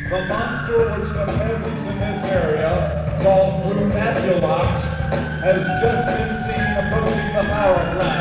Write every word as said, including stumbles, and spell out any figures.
The monster which the peasants in this area call Frunaculox has just been seen approaching the power plant.